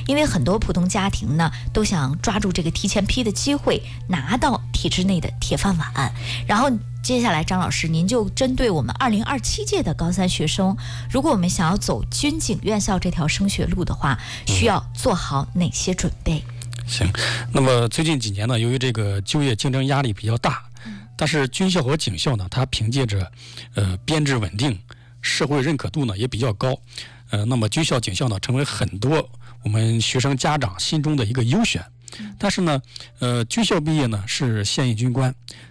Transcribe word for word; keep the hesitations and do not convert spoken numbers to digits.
因为很多普通家庭呢都想抓住这个提前批的机会，拿到体制内的铁饭碗。然后接下来张老师您就针对我们二零二七届的高三学生，如果我们想要走军警院校这条升学路的话，需要做好哪些准备？ 行，那么最近几年呢，由于这个就业竞争压力比较大，但是军校和警校呢，它凭借着呃编制稳定，社会认可度呢也比较高，呃，那么军校、警校呢成为很多我们学生家长心中的一个优选。但是呢，呃，军校毕业呢是现役军官，